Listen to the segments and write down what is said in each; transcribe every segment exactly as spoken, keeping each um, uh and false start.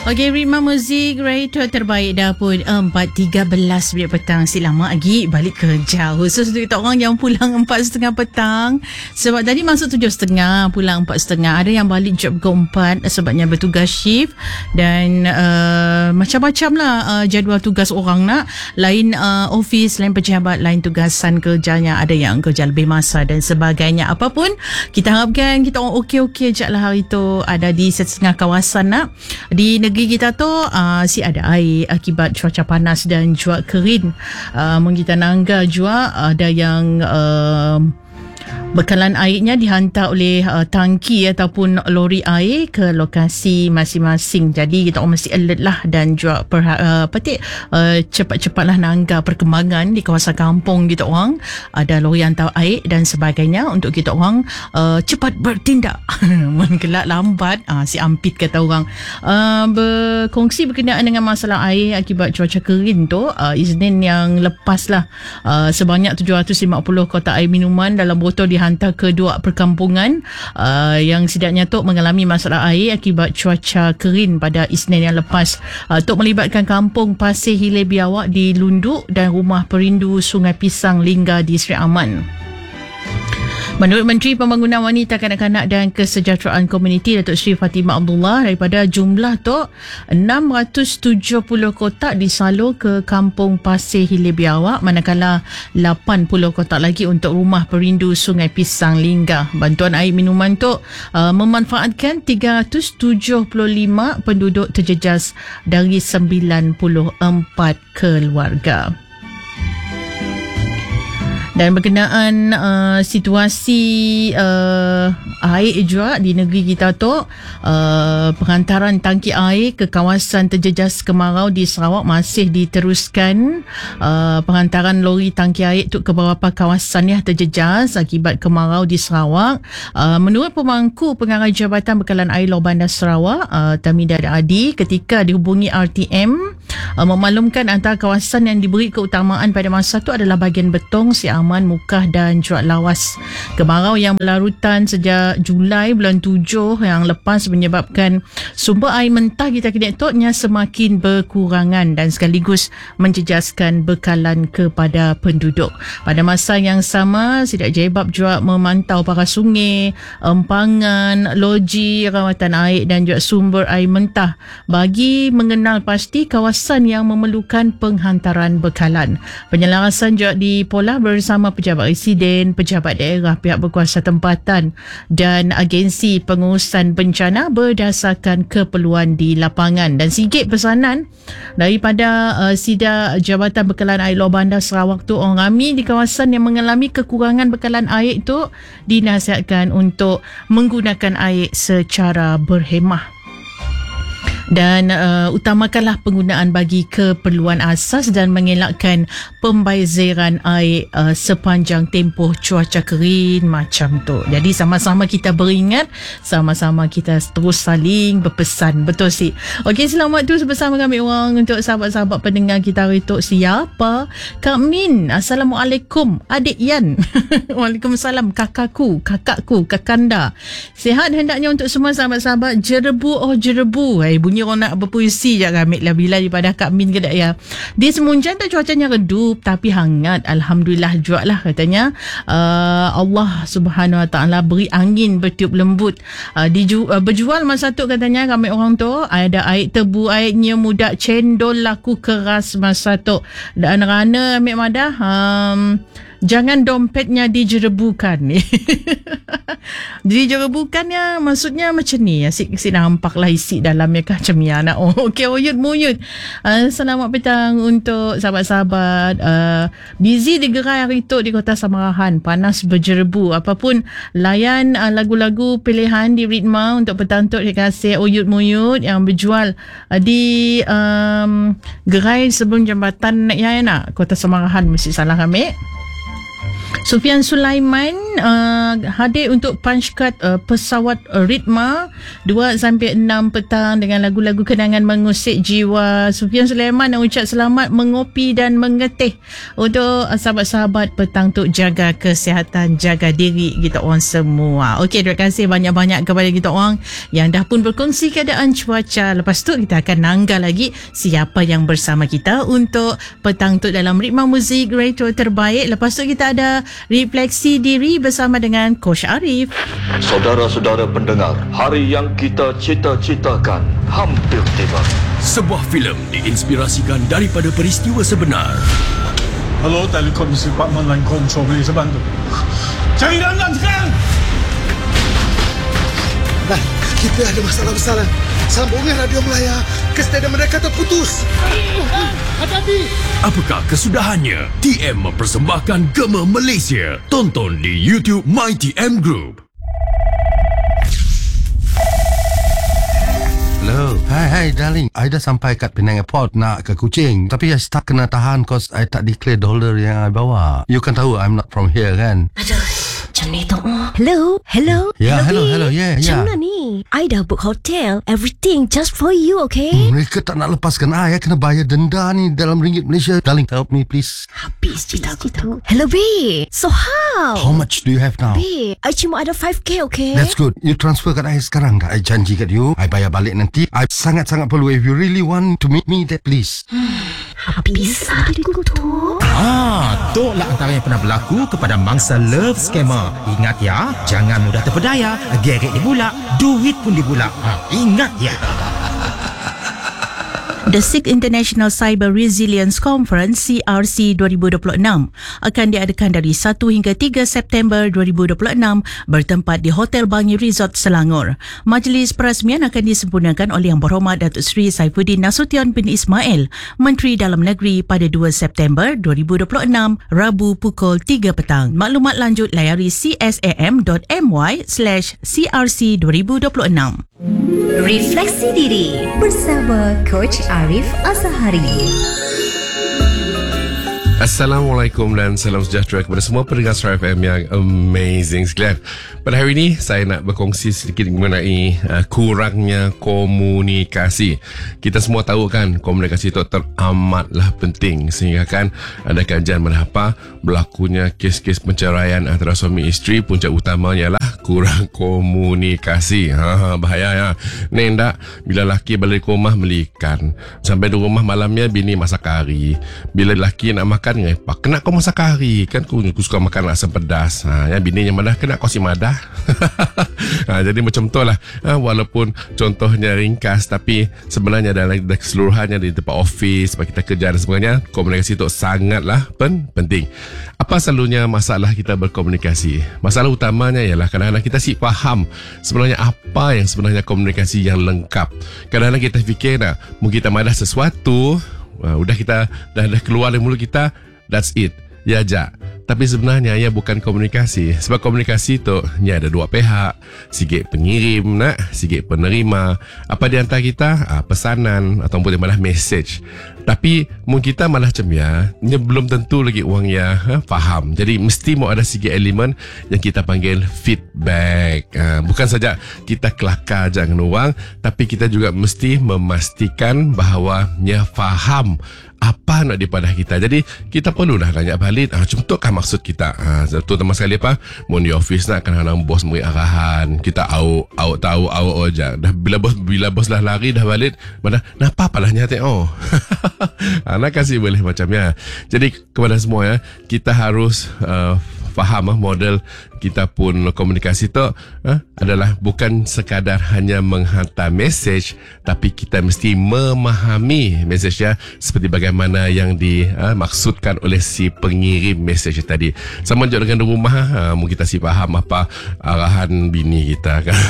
Okey, ritma muzik radio terbaik dah pun empat tiga belas minit petang. Si lama lagi balik kerja. Khusus untuk kita orang yang pulang empat setengah petang. Sebab tadi masuk tujuh setengah, pulang empat setengah. Ada yang balik job ke empat sebabnya bertugas shift. Dan uh, macam-macam lah uh, jadual tugas orang nak. Lain uh, office, lain pejabat, lain tugasan kerjanya. Ada yang kerja lebih masa dan sebagainya. Apapun, kita harapkan kita orang okey-okey je lah hari tu. Ada di setengah kawasan nak. Di negeri kita tu uh, si ada air akibat cuaca panas dan juga kering. Uh, Mengita Nangga juga ada yang uh, bekalan airnya dihantar oleh uh, tangki ataupun lori air ke lokasi masing-masing. Jadi kita orang mesti alert lah dan juga perha- uh, petik uh, cepat-cepatlah nangga perkembangan di kawasan kampung kita orang. Ada lori hantar air dan sebagainya untuk kita orang uh, cepat bertindak. Mengelak lambat, uh, si ampit kata orang. Uh, berkongsi berkenaan dengan masalah air akibat cuaca kering tu, uh, Isnin yang lepas lah, uh, sebanyak tujuh ratus lima puluh kotak air minuman dalam botol di hantar ke dua perkampungan uh, yang setidaknya tu mengalami masalah air akibat cuaca kering pada Isnin yang lepas. Uh, tu melibatkan kampung Pasir Hilir Biawak di Lunduk dan Rumah Perindu Sungai Pisang Lingga di Seri Aman. Menurut Menteri Pembangunan Wanita, Kanak-kanak dan Kesejahteraan Komuniti Datuk Seri Fatimah Abdullah, daripada jumlah tu enam ratus tujuh puluh kotak disalur ke kampung Pasir Hilir Biawak, manakala lapan puluh kotak lagi untuk Rumah Perindu Sungai Pisang Lingga. Bantuan air minuman tu uh, memanfaatkan tiga ratus tujuh puluh lima penduduk terjejas dari sembilan puluh empat keluarga. Dan berkenaan uh, situasi uh, air juga di negeri kita tu, uh, penghantaran tangki air ke kawasan terjejas kemarau di Sarawak masih diteruskan. Uh, penghantaran lori tangki air tu ke beberapa kawasan yang terjejas akibat kemarau di Sarawak. Uh, menurut pemangku pengarah Jabatan Bekalan Air Luar Bandar Sarawak, uh, Tamida Adi, ketika dihubungi R T M, uh, memaklumkan antara kawasan yang diberi keutamaan pada masa itu adalah bahagian Betong, Siam Aman, Mukah dan juga Lawas. Kemarau yang berlarutan sejak Julai bulan tujuh yang lepas menyebabkan sumber air mentah di Taki Nekotnya semakin berkurangan dan sekaligus menjejaskan bekalan kepada penduduk. Pada masa yang sama, Sidak Jebab juga memantau para sungai, empangan, loji rawatan air dan juga sumber air mentah bagi mengenal pasti kawasan yang memerlukan penghantaran bekalan. Penyelarasan juga dipolah bersama bersama pejabat residen, pejabat daerah, pihak berkuasa tempatan dan agensi pengurusan bencana berdasarkan keperluan di lapangan. Dan sikit pesanan daripada uh, Sida Jabatan Bekalan Air Luar Bandar Sarawak tu, orang ramai di kawasan yang mengalami kekurangan bekalan air tu dinasihatkan untuk menggunakan air secara berhemah. Dan uh, utamakanlah penggunaan bagi keperluan asas dan mengelakkan pembaziran air uh, sepanjang tempoh cuaca kering macam tu. Jadi sama-sama kita beringat, sama-sama kita terus saling berpesan. Betul sih. Okey, selamat tu bersama kami orang untuk sahabat-sahabat pendengar kita hari tu. Siapa? Kak Min. Assalamualaikum. Adik Yan. Waalaikumsalam. Kakakku, kakakku, kakanda. Sihat hendaknya untuk semua sahabat-sahabat. Jerebu oh jerebu. Hai, bunyi orang nak berpuisi je kami lah bila daripada Kak Min ke tak ya. Di Semunjan tak cuacanya redup tapi hangat, alhamdulillah juga lah katanya. uh, Allah Subhanahu Wa Taala beri angin bertiup lembut. uh, diju, uh, berjual masa tu katanya kami orang tu ada air tebu, airnya muda cendol laku keras masa tu. Dan rana ambil madah, um, jangan dompetnya dijerebukan ni. Dijerebukannya maksudnya macam ni. Asyik si nampak lah isi dalamnya kah macam ni anak. Oh, okey, oyut muyut. Uh, selamat petang untuk sahabat-sahabat. Uh, busy di gerai hari tu di Kota Samarahan. Panas berjerebu. Apapun layan uh, lagu-lagu pilihan di Ritma untuk petang tu. Terima kasih oyut muyut yang berjual uh, di um, gerai sebelum jambatan ya nak Kota Samarahan. Mesti salah kami. Sufian Sulaiman uh, hadir untuk punch card uh, pesawat uh, Ritma dua sampai enam petang dengan lagu-lagu kenangan mengusik jiwa. Sufian Sulaiman nak ucap selamat mengopi dan mengetih untuk uh, sahabat-sahabat petang tu. Jaga kesihatan, jaga diri kita orang semua. Okey, terima kasih banyak-banyak kepada kita orang yang dah pun berkongsi keadaan cuaca. Lepas tu kita akan nanggal lagi siapa yang bersama kita untuk petang tu dalam Ritma Muzik Retro terbaik. Lepas tu kita ada refleksi diri bersama dengan Coach Arif. Saudara-saudara pendengar, hari yang kita cita-citakan hampir tiba. Sebuah filem diinspirasikan daripada peristiwa sebenar. Hello, Telekomisi Department Line Control, boleh saya bantu? Cari dandan sekarang! Nah, kita ada masalah besar. Sambungan radio Melaya ke stadium mereka terputus. Hati-hati! Apakah kesudahannya? T M mempersembahkan Gema Malaysia. Tonton di YouTube My T M Group. Hello. Hai, hai darling. I dah sampai kat Penang Airport nak ke Kuching. Tapi I stuck kena tahan cause I tak declare dollar yang I bawa. You kan tahu I'm not from here kan? Aduh, macam ni tu. Hello, hello. Ya, yeah, hello, hello. Ya, yeah, ya. Macam mana ni? I dah book hotel, everything just for you, okay? Hmm, mereka tak nak lepaskan I. I kena bayar denda ni dalam ringgit Malaysia. Darling, help me please. Habis cerita aku tu. Hello, babe. So how? How much do you have now? Babe, I cuma ada five K, okay? That's good. You transfer kat I sekarang dah. I janji kat you. I bayar balik nanti. I sangat-sangat perlu. If you really want to meet me, that please. Habis aku tu. Ah, tu lah antara yang pernah berlaku kepada mangsa love scammer. Ingat ya, jangan mudah terpedaya. Gerek dibulak, duit pun dibulak. Ha, ingat ya. The sixth International Cyber Resilience Conference C R C dua ribu dua puluh enam akan diadakan dari satu hingga tiga September dua ribu dua puluh enam bertempat di Hotel Bangi Resort Selangor. Majlis perasmian akan disempurnakan oleh Yang Berhormat Datuk Seri Saifuddin Nasution bin Ismail, Menteri Dalam Negeri pada dua September dua ribu dua puluh enam, Rabu pukul tiga petang. Maklumat lanjut layari c s a m dot m y slash c r c dua ribu dua puluh enam. Refleksi diri bersama Coach Arif Azhari. Assalamualaikum dan salam sejahtera kepada semua pendengar Star F M yang amazing sekalian. Pada hari ini saya nak berkongsi sedikit mengenai uh, kurangnya komunikasi. Kita semua tahu kan komunikasi itu teramatlah penting, sehingga kan ada kajian mengapa berlakunya kes-kes perceraian antara suami isteri punca utamanya ialah kurang komunikasi. Ha, bahaya ya. Ni ndak bila laki balik rumah melikan sampai di rumah malamnya bini masak kari. Bila laki nak makan ngepak, kena kau masak kari kan, aku, aku suka makan asam pedas. Ha, ya bininya madah kena kau si madah. Ha, jadi macam tu lah. Ha, walaupun contohnya ringkas, tapi sebenarnya dalam keseluruhannya di tempat office, tempat kita kerja dan sebagainya, komunikasi itu sangatlah pen, penting. Apa selalunya masalah kita berkomunikasi? Masalah utamanya ialah kadang-kadang kita si faham sebenarnya apa yang sebenarnya komunikasi yang lengkap. Kadang-kadang kita fikir nak mungkin kita madah sesuatu, uh, udah kita dah, dah keluar dari mulut kita, that's it, ya ja. Tapi sebenarnya ia bukan komunikasi. Sebab komunikasi tu ni ada dua pihak, sikit pengirim nak, sikit penerima. Apa di antara kita ah, pesanan ataupun malah message. Tapi mungkin kita malah macam ya, ni belum tentu lagi orang ya ha, faham. Jadi mesti mau ada sikit elemen yang kita panggil feedback. Ha, bukan saja kita kelakar jangan orang, tapi kita juga mesti memastikan bahawa dia faham apa nak daripada kita. Jadi kita perlulah tanya balik, ah, contohkan maksud kita. Ah, terutama sekali apa, mau di office nak kadang-kadang bos beri arahan, kita au au tahu au aja. Dah bila bos bila bos dah lari dah balik, mana napa palahnya teh oh. Anak kasih boleh macamnya. Jadi kepada semua ya, kita harus uh, faham ah, model kita pun komunikasi tu ah, adalah bukan sekadar hanya menghantar mesej, tapi kita mesti memahami mesejnya seperti bagaimana yang dimaksudkan ah, oleh si pengirim mesej tadi. Sama juga dengan di rumah, ah, mungkin kita si faham apa arahan bini kita kan.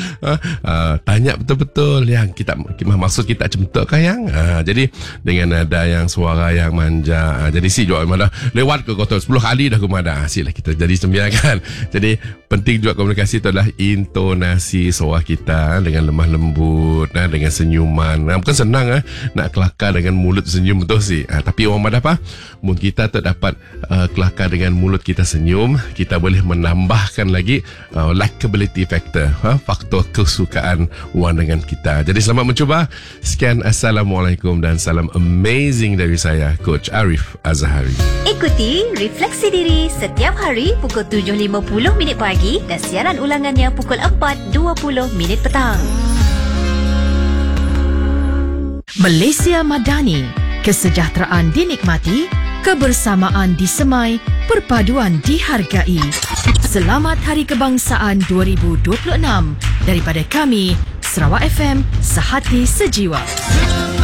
ah, tanya betul-betul yang kita maksud kita macam kan yang. Ah, jadi dengan ada yang suara yang manja, ah, jadi si jual mana lewat ke kota sepuluh kali dah ke mana, ah, silah kita jadi sembilan kan. Jadi penting juga komunikasi itu adalah intonasi suara kita dengan lemah lembut, nah, dengan senyuman. Nah, bukan senang ah nak kelakar dengan mulut senyum betul sih. Ah, tapi orang madah apa? Mun kita tak dapat uh, kelakar dengan mulut kita senyum, kita boleh menambahkan lagi uh, likability factor, ha? Faktor kesukaan orang dengan kita. Jadi selamat mencuba. Sekian, Assalamualaikum dan salam amazing dari saya, Coach Arif Azhari. Ikuti Refleksi Diri setiap hari pukul tujuh lima puluh minit pagi dan siaran ulangannya pukul empat dua puluh minit petang. Malaysia Madani, kesejahteraan dinikmati, kebersamaan disemai, perpaduan dihargai. Selamat Hari Kebangsaan dua ribu dua puluh enam daripada kami, Sarawak F M, sehati sejiwa.